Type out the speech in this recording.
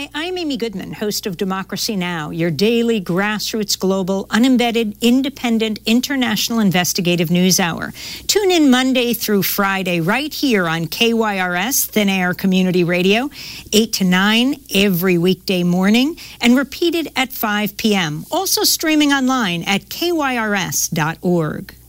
Hi, I'm Amy Goodman, host of Democracy Now!, your daily grassroots, global, unembedded, independent, international investigative news hour. Tune in Monday through Friday right here on KYRS, Thin Air Community Radio, 8 to 9 every weekday morning, and repeated at 5 p.m. Also streaming online at kyrs.org.